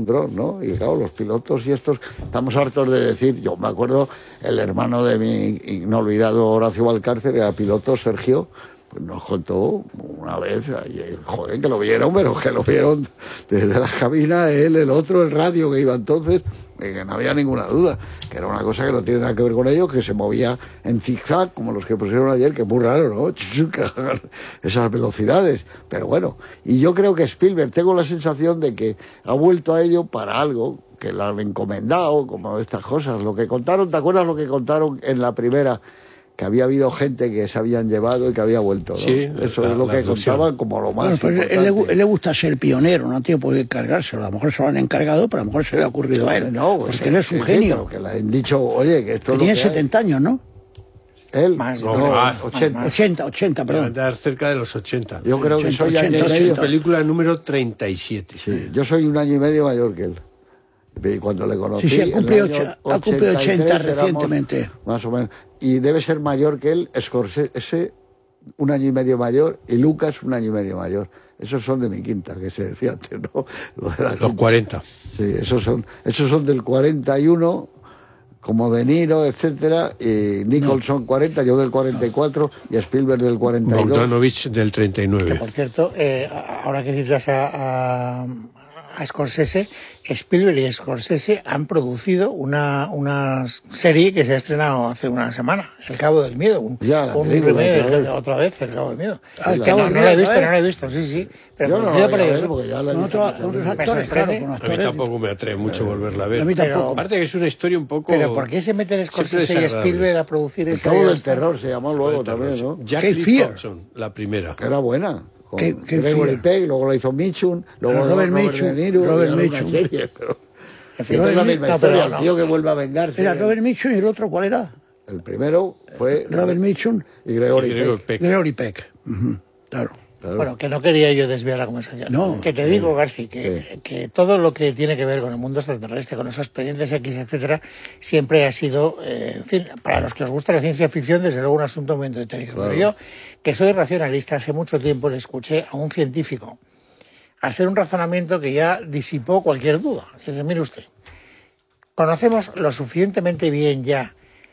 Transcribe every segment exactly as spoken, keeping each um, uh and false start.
dron, ¿no? Y claro, los pilotos y estos, estamos hartos de decir, yo me acuerdo, el hermano de mi inolvidado Horacio Valcárcel, era piloto, Sergio, pues nos contó una vez, joder, que lo vieron, pero que lo vieron desde la cabina, él, el otro, el radio que iba entonces, que no había ninguna duda, que era una cosa que no tiene nada que ver con ello, que se movía en zigzag, como los que pusieron ayer, que es muy raro, ¿no? Esas velocidades, pero bueno, y yo creo que Spielberg, tengo la sensación de que ha vuelto a ello para algo, que le han encomendado, como estas cosas, lo que contaron, ¿te acuerdas lo que contaron en la primera? Que había habido gente que se habían llevado y que había vuelto, ¿no? Sí, eso la, es lo que función. contaban como lo más bueno, importante. Él le, él le gusta ser pionero, no tiene por qué encargárselo. A lo mejor se lo han encargado, pero a lo mejor se le ha ocurrido a él. No, pues porque sí, él es un sí, genio. Sí, que le han dicho, oye, que esto que es tiene lo que setenta años, ¿no? Él, más, no, no, más, ochenta. Más. ochenta, ochenta, perdón. Debe andar cerca de los ochenta. Yo creo que soy año y Es medio. su película número treinta y siete. Sí, yo soy un año y medio mayor que él. Y cuando le conocí, Sí, sí, ha cumplido, en el año ha cumplido ochenta éramos recientemente. Más o menos. Y debe ser mayor que él, Scorsese, un año y medio mayor, y Lucas, un año y medio mayor. Esos son de mi quinta, que se decía antes, ¿no? Lo de la Los quinta. cuarenta. Sí, esos son, esos son del cuarenta y uno, como De Niro, etcétera, y Nicholson cuarenta, yo del cuarenta y cuatro, y Spielberg del cuarenta y dos. Bogdanovich del treinta y Que, nueve. por cierto, eh, ahora que citas a, a, a Scorsese, Spielberg y Scorsese han producido una, una serie que se ha estrenado hace una semana, El Cabo del Miedo, un, Ya, la un película, remake, otra vez. otra vez, El Cabo del Miedo. Ah, El Que Cabo no, del no la he Miedo, visto, ¿eh? no la he visto, sí, sí, pero Yo no la producida voy por a ellos. ver porque ya la he Con, visto otro, muchas con otros veces. actores, claro, sorprende. con A mí actores. tampoco me atrae mucho volverla a ver. A mí tampoco. Aparte que es una historia un poco... Pero ¿por qué se meten siempre Scorsese y desagradable. Spielberg a producir El esa? Cabo del Terror se llamó luego también, ¿no? Jack Cape Lee Fear. Thompson, la primera. Que era buena. Con Qué- qué Gregory fiel. Peck, luego la hizo Mitchum, luego Pero Robert Robert Mitchum, De Niro, Robert y ahora Mitchum. una serie, pero... En fin, Esta es la Robert misma Mitchum, no, historia, pero el tío no. que vuelve a vengarse. Era Robert Mitchum y el otro, ¿cuál era? El primero fue Robert Mitchum y Gregory Y Gregor Peck. Peck. Gregory Peck. Ujú, claro. Claro. Bueno, que no quería yo desviar la conversación. No. Que te digo, Garci, que, Sí. que todo lo que tiene que ver con el mundo extraterrestre, con esos expedientes X, etcétera, siempre ha sido, eh, en fin, para los que os gusta la ciencia ficción, desde luego un asunto muy entretenido. Claro. Pero yo, que soy racionalista, hace mucho tiempo le escuché a un científico hacer un razonamiento que ya disipó cualquier duda. Dice, mire usted, conocemos lo suficientemente bien ya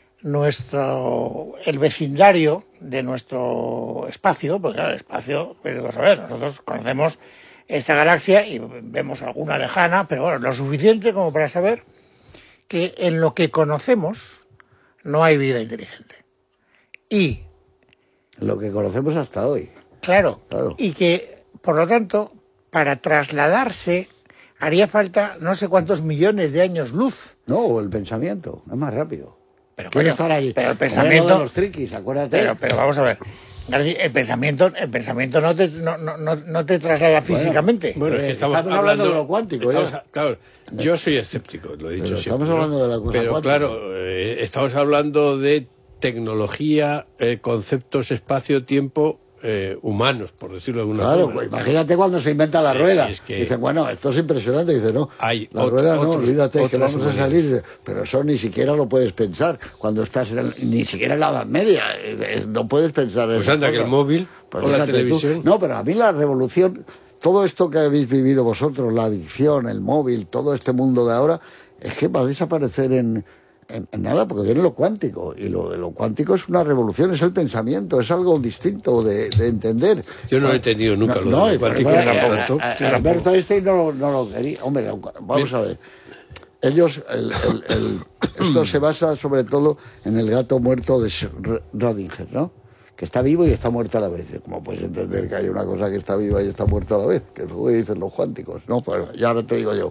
nuestro el vecindario de nuestro espacio, porque claro, el espacio, pero vamos a ver, nosotros conocemos esta galaxia y vemos alguna lejana, pero bueno, lo suficiente como para saber que en lo que conocemos no hay vida inteligente. Y, Lo que conocemos hasta hoy. claro, Claro. y que, por lo tanto, para trasladarse haría falta no sé cuántos millones de años luz. No, el pensamiento, es más rápido. Pero, Quiere coño, estar allí. pero el Como era lo pensamiento... de los triquis, acuérdate. Pero, pero vamos a ver, García, el pensamiento, el pensamiento no te, no, no, no, no te traslada físicamente. Bueno, es que Eh, estamos, estamos hablando de lo cuántico, estamos ya. a- claro, yo soy escéptico, lo he dicho Pero siempre. estamos ¿no? hablando de la cosa Pero cuántica. claro, eh, estamos hablando de tecnología, eh, conceptos espacio-tiempo eh, humanos, por decirlo de alguna Claro, forma. pues imagínate cuando se inventa la Sí, rueda. sí, es que- Dicen, bueno, esto es impresionante. Dice, no, Hay la ot- rueda no, otros- olvídate que otras vamos a humanidades. salir. de- Pero eso ni siquiera lo puedes pensar cuando estás en el- ni siquiera en la Edad Media. eh, eh, No puedes pensar en Pues esas anda, que el cosas. móvil Pues o la fíjate tú. televisión... No, pero a mí la revolución, todo esto que habéis vivido vosotros, la adicción, el móvil, todo este mundo de ahora, es que va a desaparecer en, en, en nada, porque viene lo cuántico. Y lo de lo cuántico es una revolución, es el pensamiento, es algo distinto de, de entender. Yo no he entendido nunca lo no, de y por cuántico, ejemplo, ni a- tanto. a- a- Alberto Einstein no, lo- no lo quería. Hombre, lo- vamos Bien. a ver. Ellos, el, el, el- esto se basa sobre todo en el gato muerto de Schrödinger, ¿no? Que está vivo y está muerto a la vez. ¿Cómo puedes entender que hay una cosa que está viva y está muerta a la vez? Que es lo que dicen los cuánticos. No, pues ya ahora te digo yo.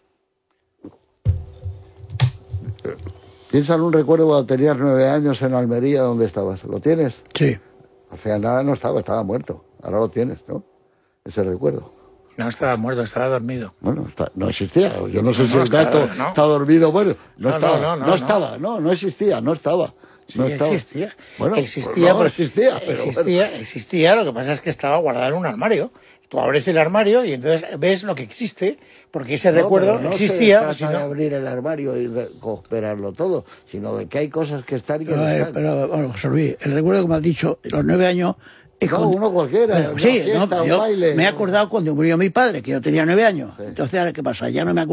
Piensa en un recuerdo cuando tenías nueve años en Almería, ¿dónde estabas? ¿Lo tienes? Sí. Hace nada no estaba, estaba muerto. Ahora lo tienes, ¿no? Ese recuerdo. No estaba muerto, estaba dormido. Bueno, está- no existía. Yo no sé No, si no, el gato estaba, no. está dormido. Bueno, no, No, estaba. no, No, no, no, estaba, no, no existía, no estaba. Sí, no estaba. existía. Bueno, existía, pues no, pero- existía, pero existía, existía, lo que pasa es que estaba guardado en un armario. Tú abres el armario y entonces ves lo que existe, porque ese No, recuerdo pero no existía. se trata sino- de abrir el armario y recuperarlo todo, sino de que hay cosas que están y que no Pero, están. pero bueno, José Luis, el recuerdo que me has dicho, los nueve años... es No, con- uno cualquiera, Bueno, una sí, fiesta, no, un yo baile. me he acordado cuando murió mi padre, que yo tenía nueve años. Entonces, ahora, ¿qué pasa? Ya no me acuerdo.